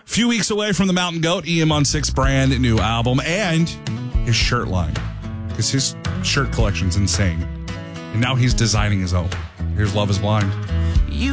Few weeks away from the Mountain Goat, EM16 brand new album and his shirt line. Because his shirt collection's insane. And now he's designing his own. Here's Love is Blind.